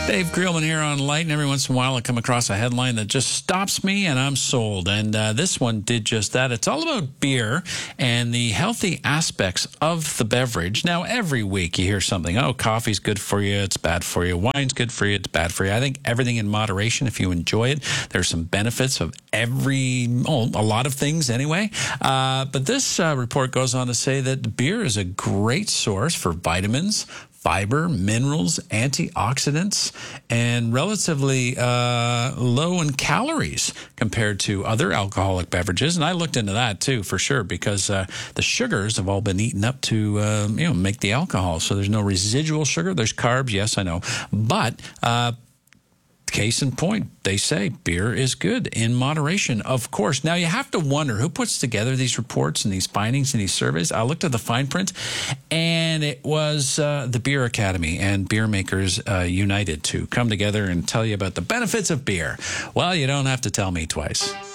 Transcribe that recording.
Dave Greelman here on Light, and every once in a while I come across a headline that just stops me and I'm sold. And this one did just that. It's all about beer and the healthy aspects of the beverage. Now, every week you hear something, oh, coffee's good for you, it's bad for you. Wine's good for you, it's bad for you. I think everything in moderation, if you enjoy it, there's some benefits of a lot of things anyway. But this report goes on to say that beer is a great source for vitamins, fiber, minerals, antioxidants, and relatively low in calories compared to other alcoholic beverages. And I looked into that too, for sure, because the sugars have all been eaten up to make the alcohol. So there's no residual sugar. There's carbs, yes, I know, but case in point, they say beer is good in moderation, of course. Now, you have to wonder who puts together these reports and these findings and these surveys. I looked at the fine print, and it was the Beer Academy and Beer Makers United to come together and tell you about the benefits of beer. Well, you don't have to tell me twice.